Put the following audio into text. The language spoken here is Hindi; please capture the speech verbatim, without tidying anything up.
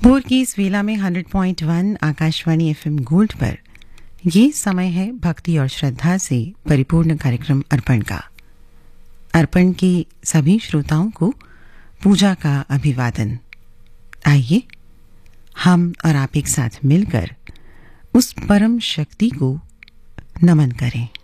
भोर की इस वेला में hundred point one Akashvani FM gold पर ये समय है भक्ति और श्रद्धा से परिपूर्ण कार्यक्रम अर्पण का। अर्पण के सभी श्रोताओं को पूजा का अभिवादन। आइए हम और आप एक साथ मिलकर उस परम शक्ति को नमन करें।